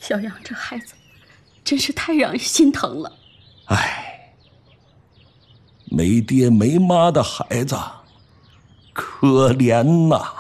小杨这孩子，真是太让人心疼了。 哎，没爹没妈的孩子，可怜呐。